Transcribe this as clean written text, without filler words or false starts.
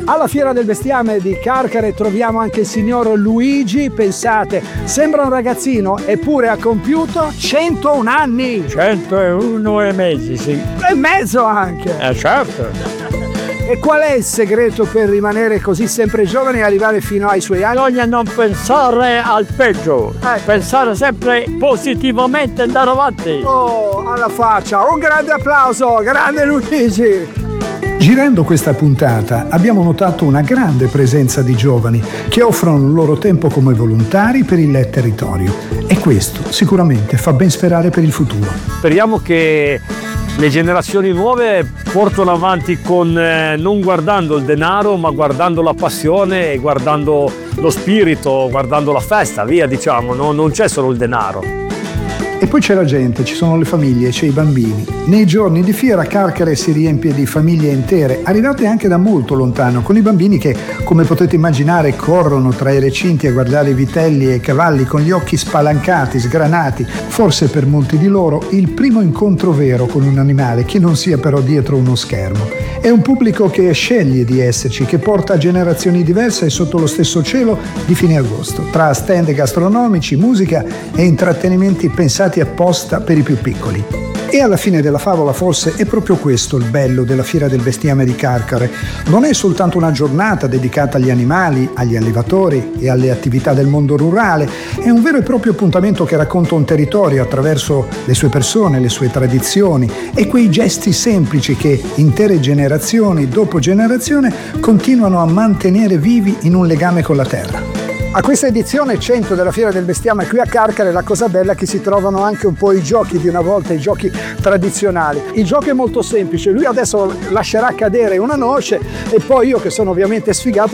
Alla Fiera del Bestiame di Carcare troviamo anche il signor Luigi, pensate, sembra un ragazzino eppure ha compiuto 101 anni! 101 e mezzi, sì. E mezzo anche! Certo! E qual è il segreto per rimanere così sempre giovani e arrivare fino ai suoi anni? Bisogna non pensare al peggio, pensare sempre positivamente e andare avanti. Oh, alla faccia! Un grande applauso, grande Luigi! Girando questa puntata abbiamo notato una grande presenza di giovani che offrono il loro tempo come volontari per il territorio e questo sicuramente fa ben sperare per il futuro. Speriamo che le generazioni nuove portano avanti con non guardando il denaro ma guardando la passione e guardando lo spirito, guardando la festa, via diciamo, non c'è solo il denaro. E poi c'è la gente, ci sono le famiglie, c'è i bambini. Nei giorni di fiera Carcare si riempie di famiglie intere, arrivate anche da molto lontano, con i bambini che, come potete immaginare, corrono tra i recinti a guardare i vitelli e i cavalli con gli occhi spalancati, sgranati. Forse per molti di loro il primo incontro vero con un animale che non sia però dietro uno schermo. È un pubblico che sceglie di esserci, che porta generazioni diverse sotto lo stesso cielo di fine agosto, tra stand gastronomici, musica e intrattenimenti pensati apposta per i più piccoli. E alla fine della favola forse è proprio questo il bello della Fiera del Bestiame di Carcare. Non è soltanto una giornata dedicata agli animali, agli allevatori e alle attività del mondo rurale, è un vero e proprio appuntamento che racconta un territorio attraverso le sue persone, le sue tradizioni e quei gesti semplici che intere generazioni dopo generazione continuano a mantenere vivi in un legame con la terra. A questa edizione 100 della Fiera del Bestiame qui a Carcare la cosa bella è che si trovano anche un po' i giochi di una volta, i giochi tradizionali. Il gioco è molto semplice, lui adesso lascerà cadere una noce e poi io che sono ovviamente sfigato